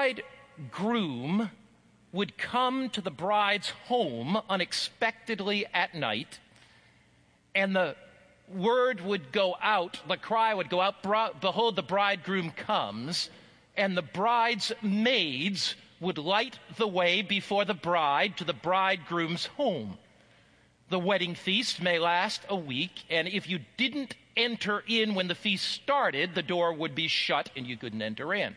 bridegroom would come to the bride's home unexpectedly at night, and the word would go out, the cry would go out, behold, the bridegroom comes, and the bride's maids would light the way before the bride to the bridegroom's home. The wedding feast may last a week, and if you didn't enter in when the feast started, the door would be shut and you couldn't enter in.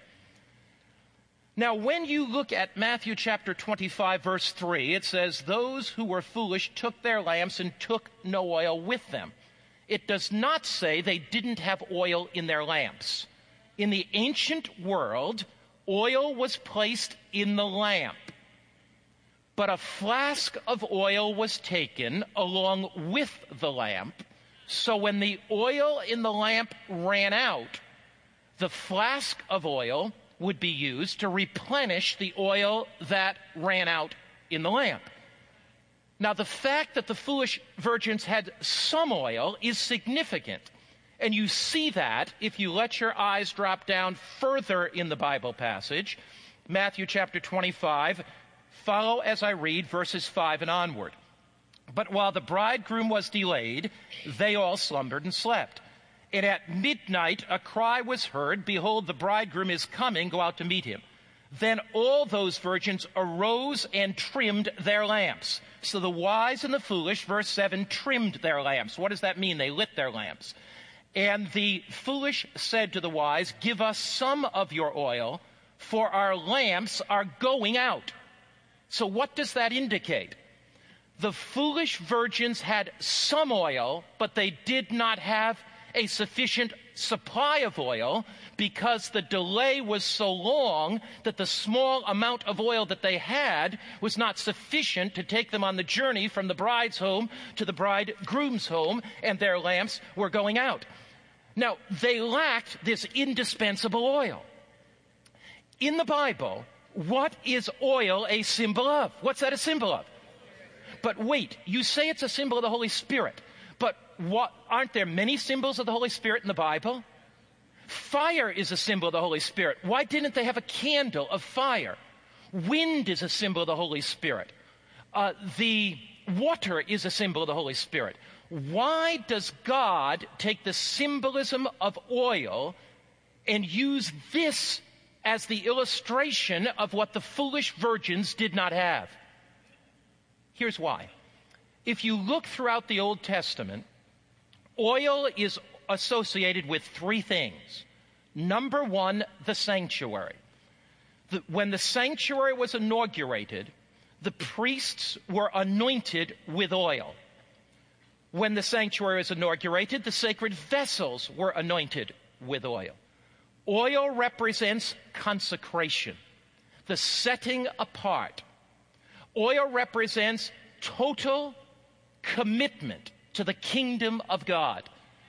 Now, when you look at Matthew chapter 25, verse 3, it says, those who were foolish took their lamps and took no oil with them. It does not say they didn't have oil in their lamps. In the ancient world, oil was placed in the lamp, but a flask of oil was taken along with the lamp. So when the oil in the lamp ran out, the flask of oil would be used to replenish the oil that ran out in the lamp. Now, the fact that the foolish virgins had some oil is significant. And you see that if you let your eyes drop down further in the Bible passage, Matthew chapter 25, follow as I read verses 5 and onward. But while the bridegroom was delayed, they all slumbered and slept. And at midnight a cry was heard, behold, the bridegroom is coming, go out to meet him. Then all those virgins arose and trimmed their lamps. So the wise and the foolish, verse 7, trimmed their lamps. What does that mean? They lit their lamps. And the foolish said to the wise, give us some of your oil, for our lamps are going out. So what does that indicate? The foolish virgins had some oil, but they did not have a sufficient supply of oil because the delay was so long that the small amount of oil that they had was not sufficient to take them on the journey from the bride's home to the bridegroom's home, and their lamps were going out. Now, they lacked this indispensable oil. In the Bible, what is oil a symbol of? What's that a symbol of? But wait, you say it's a symbol of the Holy Spirit. But aren't there many symbols of the Holy Spirit in the Bible? Fire is a symbol of the Holy Spirit. Why didn't they have a candle of fire? Wind is a symbol of the Holy Spirit. The water is a symbol of the Holy Spirit. Why does God take the symbolism of oil and use this as the illustration of what the foolish virgins did not have? Here's why. If you look throughout the Old Testament, oil is associated with three things. Number one, the sanctuary. When the sanctuary was inaugurated, the priests were anointed with oil. When the sanctuary was inaugurated, the sacred vessels were anointed with oil. Oil represents consecration, the setting apart. Oil represents total commitment to the kingdom of God.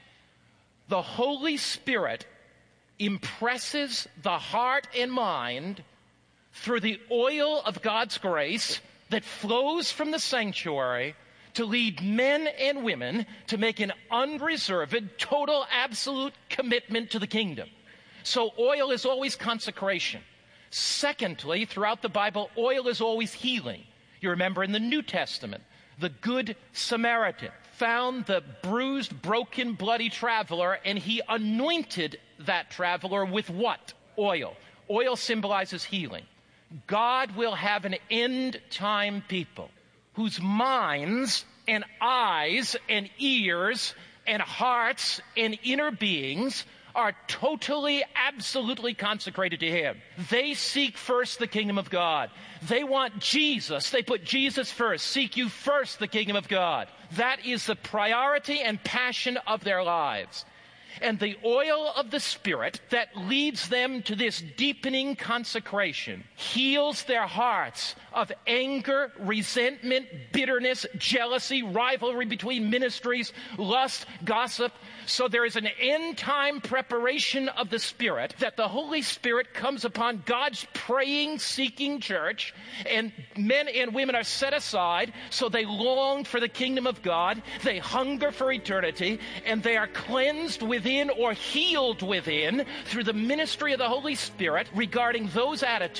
The Holy Spirit impresses the heart and mind through the oil of God's grace that flows from the sanctuary to lead men and women to make an unreserved, total, absolute commitment to the kingdom. So oil is always consecration. Secondly, throughout the Bible, oil is always healing. You remember in the New Testament, the Good Samaritan found the bruised, broken, bloody traveler, and he anointed that traveler with what? Oil. Oil symbolizes healing. God will have an end-time people whose minds and eyes and ears and hearts and inner beings are totally, absolutely consecrated to Him. They seek first the kingdom of God. They want Jesus. They put Jesus first. Seek you first the kingdom of God. That is the priority and passion of their lives. And the oil of the Spirit that leads them to this deepening consecration heals their hearts of anger, resentment, bitterness, jealousy, rivalry between ministries, lust, gossip. So there is an end-time preparation of the Spirit that the Holy Spirit comes upon God's praying, seeking church, and men and women are set aside so they long for the kingdom of God, they hunger for eternity, and they are cleansed within or healed within through the ministry of the Holy Spirit regarding those attitudes